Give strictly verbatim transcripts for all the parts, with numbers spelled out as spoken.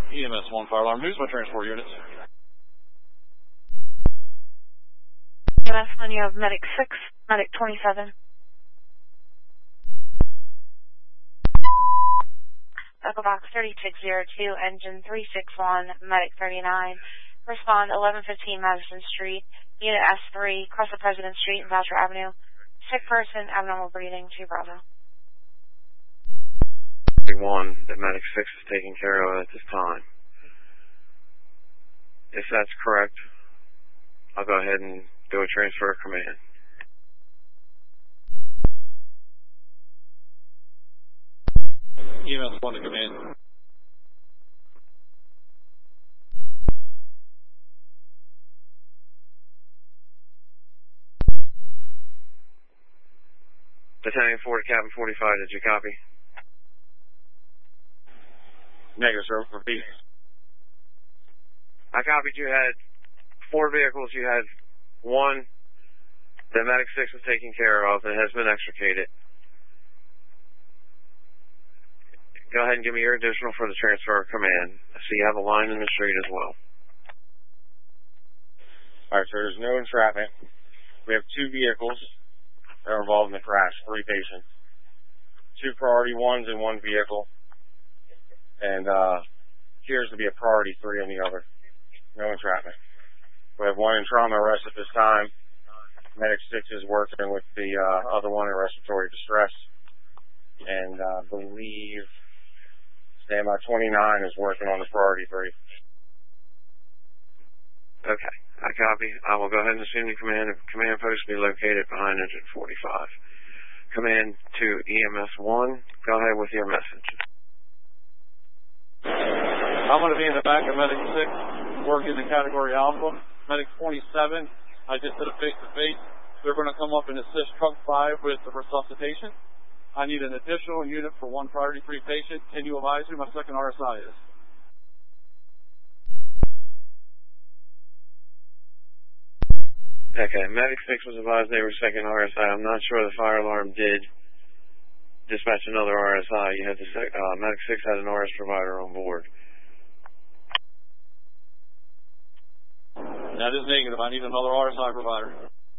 E M S one fire alarm. Who's my transport units? E M S one, you have Medic six, Medic twenty-seven. Echo Box thirty-six oh two, Engine three six one, Medic thirty-nine. Respond eleven fifteen Madison Street, Unit S three, cross the President Street and Boucher Avenue. Sick person, abnormal breathing, two Bravo. One that Medic six is taking care of at this time. If that's correct, I'll go ahead and do a transfer of command. E M S one to command. Battalion four to Cabin forty-five, did you copy? Negative, sir. Repeat. I copied you had four vehicles. You had one that Medic six was taking care of that has been extricated. Go ahead and give me your additional for the transfer of command. I see you have a line in the street as well. All right, sir. There's no entrapment. We have two vehicles that are involved in the crash, three patients. Two priority ones in one vehicle, and uh, appears to be a priority three on the other. No entrapment. We have one in trauma arrest at this time. Medic six is working with the uh, other one in respiratory distress, and I uh, believe Standby twenty-nine is working on the priority three. Okay, I copy. I will go ahead and assume the command command post be located behind engine forty-five. Command to E M S one, go ahead with your message. I'm going to be in the back of Medic six, working in Category Alpha. Medic twenty-seven, I just did a face-to-face. They're going to come up and assist Truck five with the resuscitation. I need an additional unit for one priority three patient. Can you advise who my second R S I is? Okay, Medic six was advised they were second R S I. I'm not sure the fire alarm did dispatch another R S I. You had the sec uh, Medic six had an R S provider on board. That is negative. I need another R S I provider.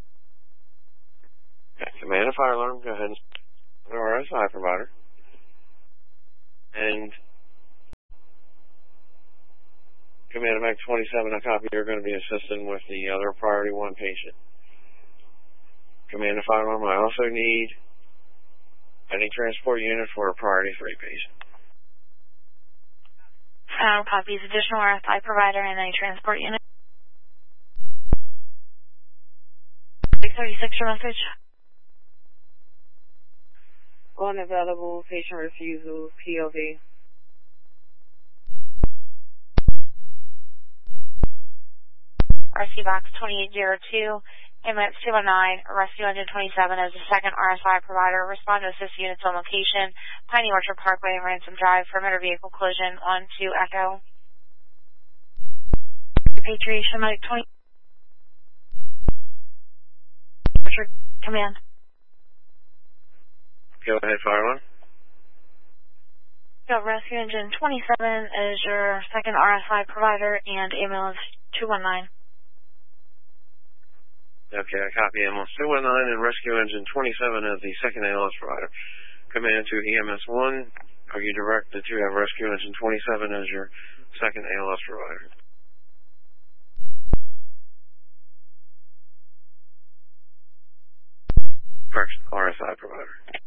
Okay, command a fire alarm. Go ahead and another R S I provider. And command Medic twenty-seven, I copy. You're going to be assisting with the other priority one patient. Command a fire alarm. I also need any transport unit for a priority three patient. Final copies, additional R S I provider and any transport unit. six thirty-six, your message. Unavailable, patient refusal, P O V. R C Box twenty-eight oh two, ambulance two one nine, rescue engine twenty-seven as the second R S I provider. Respond to assist units on location. Piney Orchard Parkway and Ransom Drive for motor vehicle collision on to Echo. Repatriation Medic twenty. Orchard, command. Go ahead, fire alarm. Go rescue engine twenty-seven as your second R S I provider and ambulance two one nine. Okay, I copy ambulance two one nine and rescue engine twenty-seven as the second A L S provider. Command to E M S one, are you directed to have rescue engine twenty-seven as your second A L S provider? Correction, R S I provider.